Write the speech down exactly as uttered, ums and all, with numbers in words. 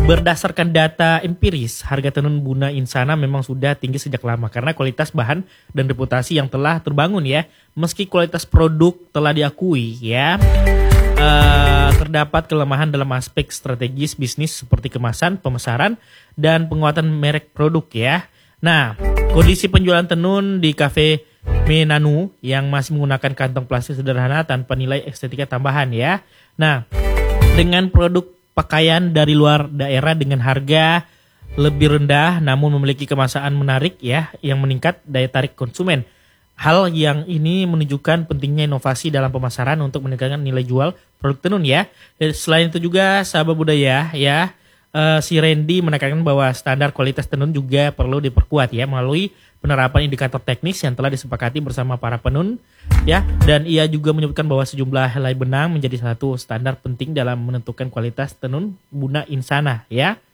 Berdasarkan data empiris, harga tenun Buna Insana memang sudah tinggi sejak lama karena kualitas bahan dan reputasi yang telah terbangun ya. Meski kualitas produk telah diakui ya, uh, terdapat kelemahan dalam aspek strategis bisnis seperti kemasan, pemasaran, dan penguatan merek produk ya. Nah, kondisi penjualan tenun di Cafe Menanu yang masih menggunakan kantong plastik sederhana tanpa nilai estetika tambahan ya. Nah, dengan produk pakaian dari luar daerah dengan harga lebih rendah namun memiliki kemasan menarik ya yang meningkat daya tarik konsumen. Hal yang ini menunjukkan pentingnya inovasi dalam pemasaran untuk meningkatkan nilai jual produk tenun ya. Dan selain itu juga sahabat budaya ya, uh, si Randy menekankan bahwa standar kualitas tenun juga perlu diperkuat ya melalui penerapan indikator teknis yang telah disepakati bersama para penun ya, dan ia juga menyebutkan bahwa sejumlah helai benang menjadi satu standar penting dalam menentukan kualitas tenun Buna Insana ya.